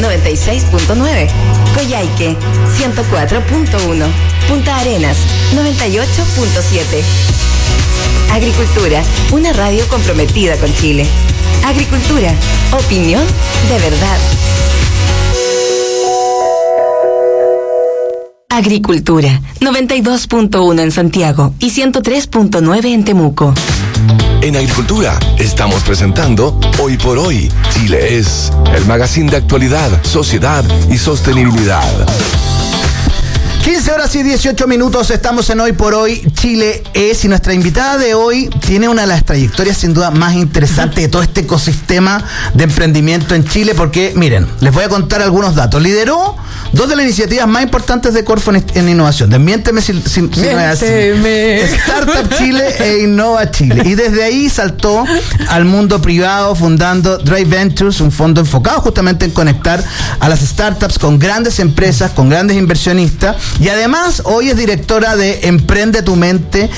96.9, Coyhaique 104.1, Punta Arenas 98.7. Agricultura, una radio comprometida con Chile. Agricultura, opinión de verdad. Agricultura, 92.1 en Santiago y 103.9 en Temuco. En Agricultura estamos presentando Hoy por Hoy, Chile es, el magazine de actualidad, sociedad y sostenibilidad. 15 horas y 18 minutos, estamos en Hoy por Hoy, Chile es, y nuestra invitada de hoy tiene una de las trayectorias sin duda más interesantes de todo este ecosistema de emprendimiento en Chile, porque miren, les voy a contar algunos datos. Lideró dos de las iniciativas más importantes de Corfo en innovación. Desmiénteme si no es así. Startup Chile e Innova Chile. Y desde ahí saltó al mundo privado fundando Drive Ventures, un fondo enfocado justamente en conectar a las startups con grandes empresas, con grandes inversionistas. Y además hoy es directora de Emprende tu Mente,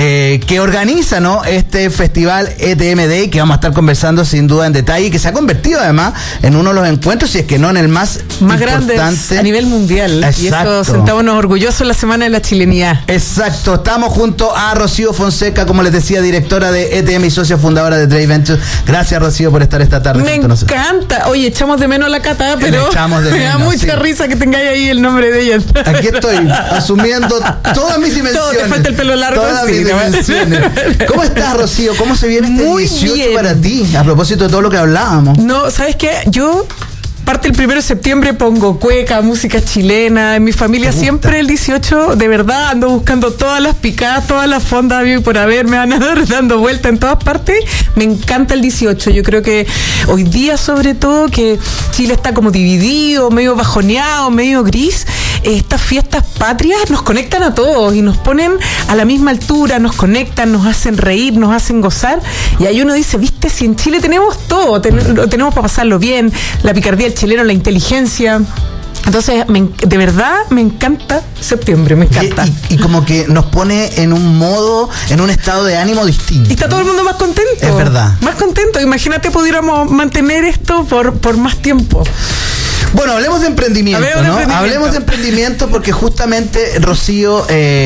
que organiza, ¿no?, este festival ETM Day, que vamos a estar conversando sin duda en detalle, y que se ha convertido además en uno de los encuentros, si es que no en el más grande a nivel mundial. Exacto. Y eso sentámonos orgullosos en la Semana de la Chilenidad. Exacto. Estamos junto a Rocío Fonseca, como les decía, directora de ETM y socia fundadora de Drive Ventures. Gracias, Rocío, por estar esta tarde. Me encanta. Oye, echamos de menos a la Cata, pero me da mucha risa que tengáis ahí el nombre de ella. Aquí estoy, asumiendo todas mis dimensiones. Todo, te falta el pelo largo. Todas mis dimensiones. ¿Cómo estás, Rocío? ¿Cómo se viene este Muy 18 bien para ti? A propósito de todo lo que hablábamos. No, ¿sabes qué? Yo... Parte el 1 de septiembre pongo cueca, música chilena. En mi familia siempre el 18, de verdad, ando buscando todas las picadas, todas las fondas y por haber, me van a dar dando vuelta en todas partes. Me encanta el 18. Yo creo que hoy día, sobre todo, que Chile está como dividido, medio bajoneado, medio gris. Estas fiestas patrias nos conectan a todos y nos ponen a la misma altura, nos conectan, nos hacen reír, nos hacen gozar. Y ahí uno dice, viste, si en Chile tenemos todo, tenemos para pasarlo bien, la picardía del chileno, la inteligencia. Entonces, de verdad, me encanta septiembre, me encanta. Y como que nos pone en un modo, en un estado de ánimo distinto. Y está todo el mundo más contento. Es verdad. Más contento. Imagínate, pudiéramos mantener esto por más tiempo. Bueno, hablemos de emprendimiento, ¿no? Hablemos de emprendimiento porque justamente, Rocío,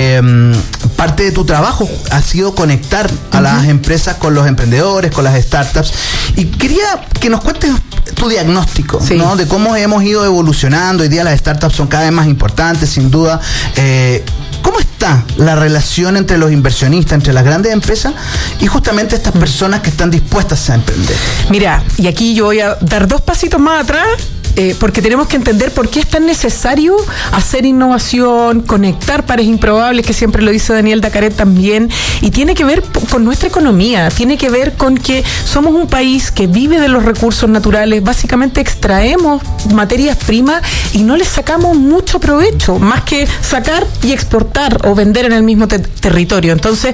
parte de tu trabajo ha sido conectar a las empresas con los emprendedores, con las startups. Y quería que nos cuentes tu diagnóstico, sí, ¿no?, de cómo hemos ido evolucionando. Hoy día las startups son cada vez más importantes, sin duda. ¿Cómo está la relación entre los inversionistas, entre las grandes empresas y justamente estas personas que están dispuestas a emprender? Mira, y aquí yo voy a dar 2 pasitos más atrás. Porque tenemos que entender por qué es tan necesario hacer innovación, conectar pares improbables, que siempre lo dice Daniel Dacaret también, y tiene que ver con nuestra economía, tiene que ver con que somos un país que vive de los recursos naturales, básicamente extraemos materias primas y no les sacamos mucho provecho, más que sacar y exportar o vender en el mismo territorio. Entonces,